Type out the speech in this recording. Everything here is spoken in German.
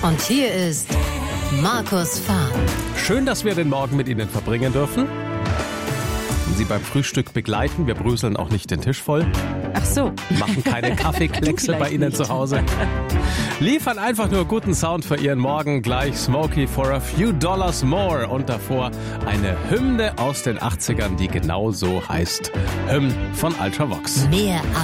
Und hier ist Markus Fahr. Schön, dass wir den Morgen mit Ihnen verbringen dürfen. Und Sie beim Frühstück begleiten. Wir bröseln auch nicht den Tisch voll. Ach so. Machen keine Kaffeekleckse bei Ihnen nicht. zu Hause. Liefern einfach nur guten Sound für Ihren Morgen. Gleich Smokey for a few dollars more. Und davor eine Hymne aus den 80ern, die genau so heißt. Hymn von Ultravox. Mehr